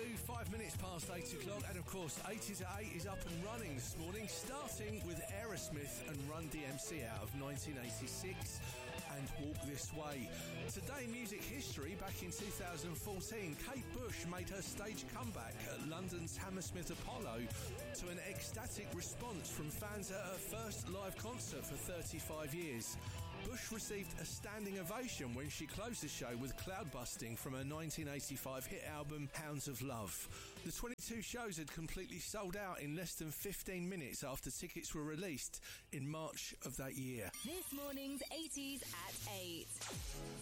to 5 minutes past 8 o'clock, and of course 80s at 8 is up and running this morning, starting with Aerosmith and Run DMC out of 1986 and Walk This Way. Today in music history, back in 2014, Kate Bush made her stage comeback at London's Hammersmith Apollo to an ecstatic response from fans at her first live concert for 35 years. Bush received a standing ovation when she closed the show with Cloudbusting from her 1985 hit album Hounds of Love. The 22 shows had completely sold out in less than 15 minutes after tickets were released in March of that year. This morning's 80s at 8.